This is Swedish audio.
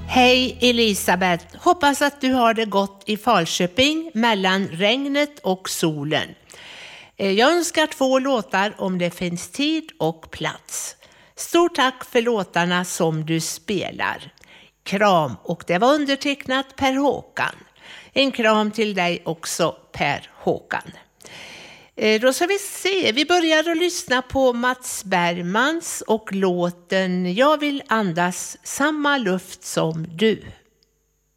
Hej Elisabeth, hoppas att du har det gott i Falköping mellan regnet och solen. Jag önskar 2 låtar om det finns tid och plats. Stort tack för låtarna som du spelar. Kram, och det var undertecknat Per Håkan. En kram till dig också, Per Håkan. Då ska vi se, vi börjar att lyssna på Mats Bergmans och låten Jag vill andas samma luft som du.